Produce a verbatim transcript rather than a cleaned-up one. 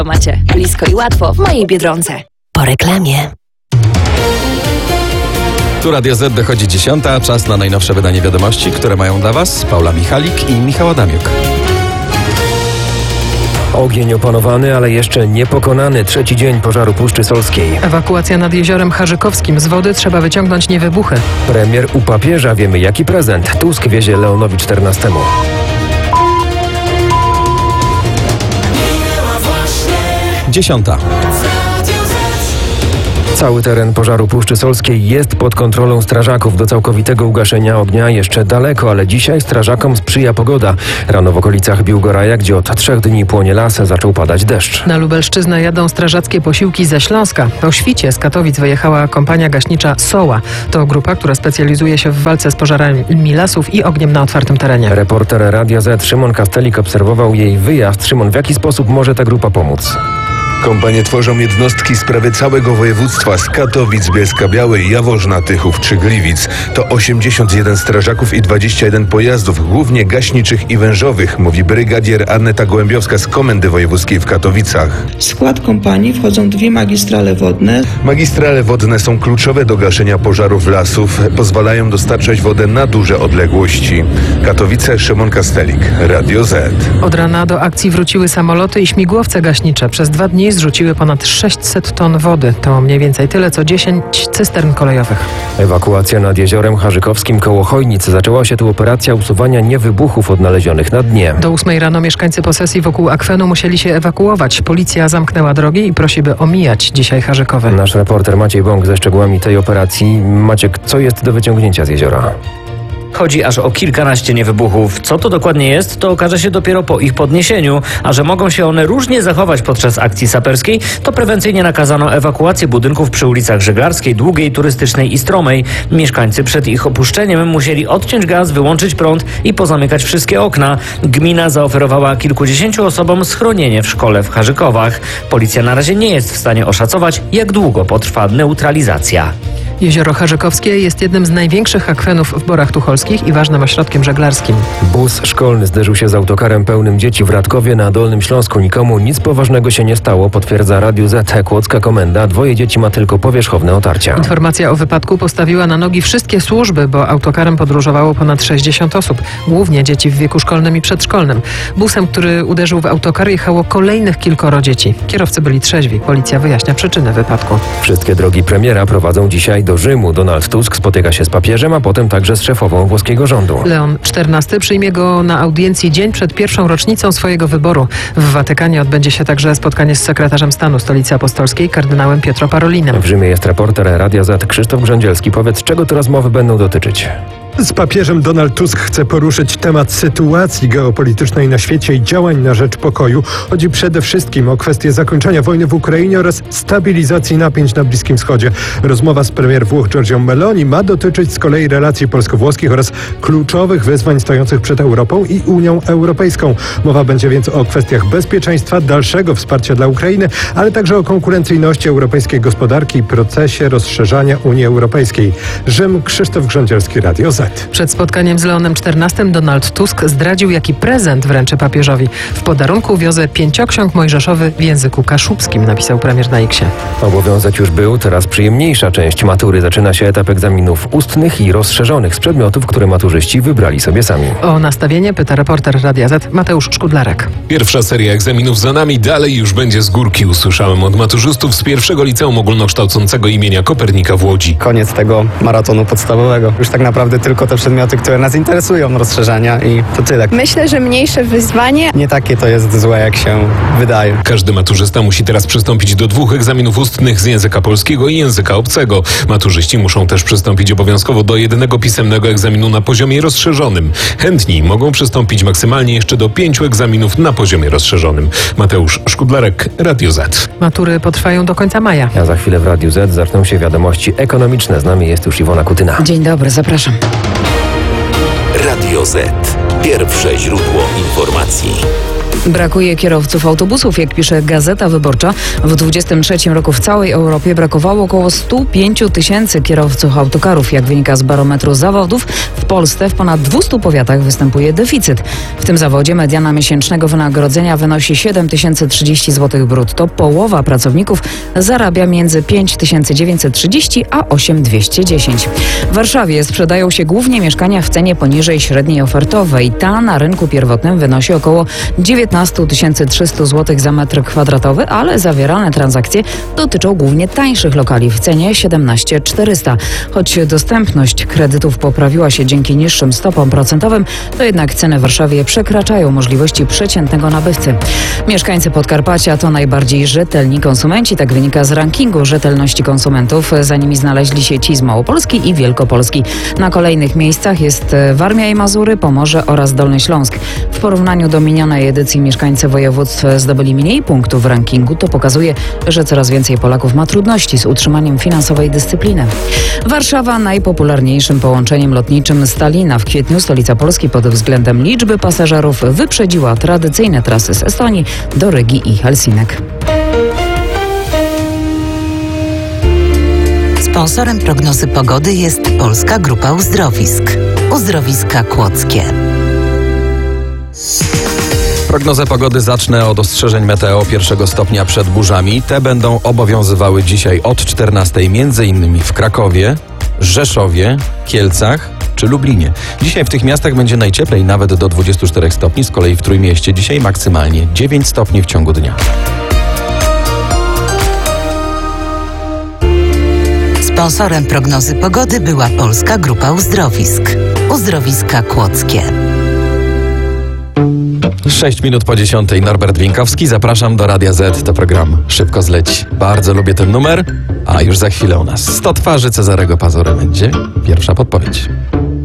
Macie blisko i łatwo w mojej Biedronce. Po reklamie. Tu Radio Z, dochodzi dziesiąta, czas na najnowsze wydanie wiadomości, które mają dla Was Paula Michalik i Michał Adamiuk. Ogień opanowany, ale jeszcze niepokonany. Trzeci dzień pożaru Puszczy Solskiej. Ewakuacja nad jeziorem Harzykowskim. Z wody trzeba wyciągnąć niewybuchy. Premier u papieża, wiemy jaki prezent. Tusk wiezie Leonowi czternastemu. Dziesiąta. Cały teren pożaru Puszczy Solskiej jest pod kontrolą strażaków. Do całkowitego ugaszenia ognia jeszcze daleko, ale dzisiaj strażakom sprzyja pogoda. Rano w okolicach Biłgoraja, gdzie od trzech dni płonie las, zaczął padać deszcz. Na Lubelszczyznę jadą strażackie posiłki ze Śląska. O świcie z Katowic wyjechała kompania gaśnicza Soła. To grupa, która specjalizuje się w walce z pożarami lasów i ogniem na otwartym terenie. Reporter Radia Z Szymon Kastelik obserwował jej wyjazd. Szymon, w jaki sposób może ta grupa pomóc? Kompanie tworzą jednostki z prawie całego województwa, z Katowic, Bielska-Białej, Jaworzna, Tychów czy Gliwic. To osiemdziesiąt jeden strażaków i dwadzieścia jeden pojazdów, głównie gaśniczych i wężowych, mówi brygadier Aneta Gołębiowska z Komendy Wojewódzkiej w Katowicach. W skład kompanii wchodzą dwie magistrale wodne. Magistrale wodne są kluczowe do gaszenia pożarów lasów, pozwalają dostarczać wodę na duże odległości. Katowice, Szymon Kastelik, Radio Z. Od rana do akcji wróciły samoloty i śmigłowce gaśnicze. Przez dwa dni zrzuciły ponad sześćset ton wody. To mniej więcej tyle, co dziesięć cystern kolejowych. Ewakuacja nad jeziorem Harzykowskim koło Chojnic. Zaczęła się tu operacja usuwania niewybuchów odnalezionych na dnie. Do ósmej rano mieszkańcy posesji wokół akwenu musieli się ewakuować. Policja zamknęła drogi i prosi, by omijać dzisiaj Harzykowe. Nasz reporter Maciej Bąk ze szczegółami tej operacji. Maciek, co jest do wyciągnięcia z jeziora? Chodzi aż o kilkanaście niewybuchów. Co to dokładnie jest, to okaże się dopiero po ich podniesieniu. A że mogą się one różnie zachować podczas akcji saperskiej, to prewencyjnie nakazano ewakuację budynków przy ulicach Żeglarskiej, Długiej, Turystycznej i Stromej. Mieszkańcy przed ich opuszczeniem musieli odciąć gaz, wyłączyć prąd i pozamykać wszystkie okna. Gmina zaoferowała kilkudziesięciu osobom schronienie w szkole w Harzykowach. Policja na razie nie jest w stanie oszacować, jak długo potrwa neutralizacja. Jezioro Harzykowskie jest jednym z największych akwenów w Borach Tucholskich i ważnym ośrodkiem żeglarskim. Bus szkolny zderzył się z autokarem pełnym dzieci w Radkowie na Dolnym Śląsku. Nikomu nic poważnego się nie stało, potwierdza Radiu Z Kłodzka Komenda. Dwoje dzieci ma tylko powierzchowne otarcia. Informacja o wypadku postawiła na nogi wszystkie służby, bo autokarem podróżowało ponad sześćdziesiąt osób, głównie dzieci w wieku szkolnym i przedszkolnym. Busem, który uderzył w autokar, jechało kolejnych kilkoro dzieci. Kierowcy byli trzeźwi. Policja wyjaśnia przyczynę wypadku. Wszystkie drogi premiera prowadzą dzisiaj do Rzymu. Donald Tusk spotyka się z papieżem, a potem także z szefową włoskiego rządu. Leon czternasty przyjmie go na audiencji dzień przed pierwszą rocznicą swojego wyboru. W Watykanie odbędzie się także spotkanie z sekretarzem stanu Stolicy Apostolskiej, kardynałem Pietro Parolinem. W Rzymie jest reporter Radia Z Krzysztof Grzędzielski. Powiedz, czego te rozmowy będą dotyczyć? Z papieżem Donald Tusk chce poruszyć temat sytuacji geopolitycznej na świecie i działań na rzecz pokoju. Chodzi przede wszystkim o kwestię zakończenia wojny w Ukrainie oraz stabilizacji napięć na Bliskim Wschodzie. Rozmowa z premier Włoch Giorgią Meloni ma dotyczyć z kolei relacji polsko-włoskich oraz kluczowych wyzwań stojących przed Europą i Unią Europejską. Mowa będzie więc o kwestiach bezpieczeństwa, dalszego wsparcia dla Ukrainy, ale także o konkurencyjności europejskiej gospodarki i procesie rozszerzania Unii Europejskiej. Rzym, Krzysztof Grzędzielski, Radio Z. Przed spotkaniem z Leonem czternastym Donald Tusk zdradził, jaki prezent wręczy papieżowi. W podarunku wiozę pięcioksiąg mojżeszowy w języku kaszubskim, napisał premier na X-ie. Obowiązek już był, teraz przyjemniejsza część matury. Zaczyna się etap egzaminów ustnych i rozszerzonych z przedmiotów, które maturzyści wybrali sobie sami. O nastawienie pyta reporter Radia Z Mateusz Szkudlarek. Pierwsza seria egzaminów za nami, dalej już będzie z górki, usłyszałem od maturzystów z pierwszego liceum ogólnokształcącego imienia Kopernika w Łodzi. Koniec tego maratonu podstawowego. Już tak naprawdę tylko te przedmioty, które nas interesują, rozszerzenia i to tyle. Myślę, że mniejsze wyzwanie. Nie takie to jest złe, jak się wydaje. Każdy maturzysta musi teraz przystąpić do dwóch egzaminów ustnych z języka polskiego i języka obcego. Maturzyści muszą też przystąpić obowiązkowo do jednego pisemnego egzaminu na poziomie rozszerzonym. Chętni mogą przystąpić maksymalnie jeszcze do pięciu egzaminów na poziomie rozszerzonym. Mateusz Szkudlarek, Radio Z. Matury potrwają do końca maja. A za chwilę w Radiu Z zaczną się wiadomości ekonomiczne. Z nami jest już Iwona Kutyna. Dzień dobry, zapraszam. Radio Z. Pierwsze źródło informacji. Brakuje kierowców autobusów, jak pisze Gazeta Wyborcza. W dwudziestym trzecim roku w całej Europie brakowało około sto pięć tysięcy kierowców autokarów. Jak wynika z barometru zawodów, w Polsce w ponad dwustu powiatach występuje deficyt. W tym zawodzie mediana miesięcznego wynagrodzenia wynosi siedem tysięcy trzydzieści złotych brutto. Połowa pracowników zarabia między pięć tysięcy dziewięćset trzydzieści a osiem tysięcy dwieście dziesięć. W Warszawie sprzedają się głównie mieszkania w cenie poniżej średniej ofertowej. Ta na rynku pierwotnym wynosi około dziewiętnaście tysięcy trzysta złotych za metr kwadratowy, ale zawierane transakcje dotyczą głównie tańszych lokali w cenie siedemnaście tysięcy czterysta. Choć dostępność kredytów poprawiła się dzięki niższym stopom procentowym, to jednak ceny w Warszawie przekraczają możliwości przeciętnego nabywcy. Mieszkańcy Podkarpacia to najbardziej rzetelni konsumenci, tak wynika z rankingu rzetelności konsumentów. Za nimi znaleźli się ci z Małopolski i Wielkopolski. Na kolejnych miejscach jest Warmia i Mazury, Pomorze oraz Dolny Śląsk. W porównaniu do minionej edycji mieszkańcy województw zdobyli mniej punktów w rankingu. To pokazuje, że coraz więcej Polaków ma trudności z utrzymaniem finansowej dyscypliny. Warszawa najpopularniejszym połączeniem lotniczym Stalina. W kwietniu stolica Polski pod względem liczby pasażerów wyprzedziła tradycyjne trasy z Estonii do Rygi i Helsinek. Sponsorem prognozy pogody jest Polska Grupa Uzdrowisk. Uzdrowiska Kłodzkie. Prognozę pogody zacznę od ostrzeżeń meteo pierwszego stopnia przed burzami. Te będą obowiązywały dzisiaj od czternastej, między innymi w Krakowie, Rzeszowie, Kielcach czy Lublinie. Dzisiaj w tych miastach będzie najcieplej, nawet do dwudziestu czterech stopni, z kolei w Trójmieście dzisiaj maksymalnie dziewięć stopni w ciągu dnia. Sponsorem prognozy pogody była Polska Grupa Uzdrowisk. Uzdrowiska Kłodzkie. sześć minut po dziesiątej. Norbert Winkowski. Zapraszam do Radia Z. To program Szybko zleci. Bardzo lubię ten numer, a już za chwilę u nas sto twarzy Cezarego Pazury będzie pierwsza podpowiedź.